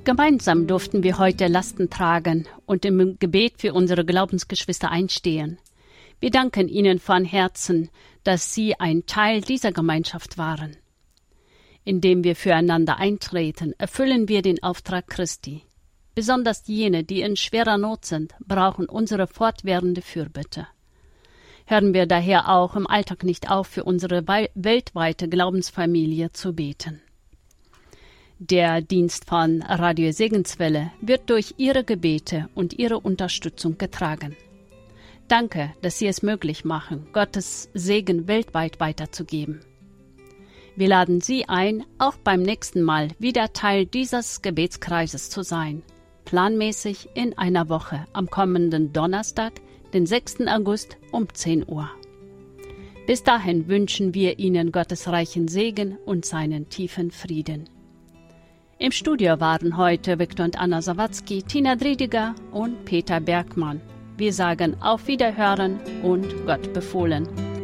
Gemeinsam durften wir heute Lasten tragen und im Gebet für unsere Glaubensgeschwister einstehen. Wir danken Ihnen von Herzen, dass Sie ein Teil dieser Gemeinschaft waren. Indem wir füreinander eintreten, erfüllen wir den Auftrag Christi. Besonders jene, die in schwerer Not sind, brauchen unsere fortwährende Fürbitte. Hören wir daher auch im Alltag nicht auf, für unsere weltweite Glaubensfamilie zu beten. Der Dienst von Radio Segenswelle wird durch Ihre Gebete und Ihre Unterstützung getragen. Danke, dass Sie es möglich machen, Gottes Segen weltweit weiterzugeben. Wir laden Sie ein, auch beim nächsten Mal wieder Teil dieses Gebetskreises zu sein, planmäßig in einer Woche am kommenden Donnerstag, den 6. August um 10 Uhr. Bis dahin wünschen wir Ihnen Gottes reichen Segen und seinen tiefen Frieden. Im Studio waren heute Viktor und Anna Sawatzki, Tina Driediger und Peter Bergmann. Wir sagen auf Wiederhören und Gott befohlen.